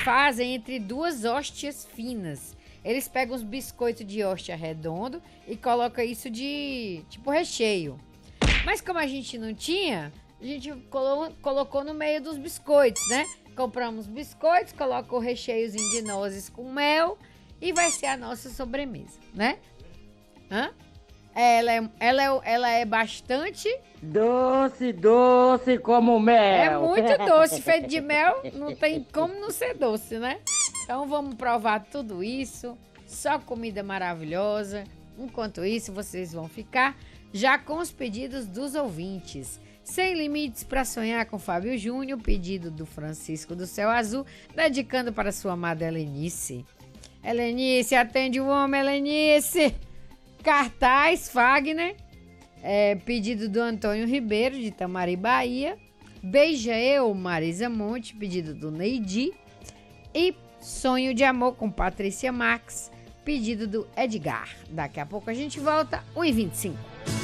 fazem entre duas hóstias finas. Eles pegam os biscoitos de hóstia redondo e colocam isso de, tipo, recheio. Mas como a gente não tinha, a gente colocou no meio dos biscoitos, né? Compramos biscoitos, coloca o recheiozinho de nozes com mel e vai ser a nossa sobremesa, né? Hã? Ela é bastante... Doce como mel. É muito doce, feito de mel, não tem como não ser doce, né? Então vamos provar tudo isso, só comida maravilhosa. Enquanto isso, vocês vão ficar já com os pedidos dos ouvintes. Sem limites para sonhar com Fábio Júnior, pedido do Francisco do Céu Azul, dedicando para sua amada Helenice. Helenice, atende o homem, Helenice! Cartaz, Fagner, pedido do Antônio Ribeiro, de Tamari, Bahia. Beija Eu, Marisa Monte, pedido do Neidi. E Sonho de Amor com Patrícia Max, pedido do Edgar. Daqui a pouco a gente volta, 1h25.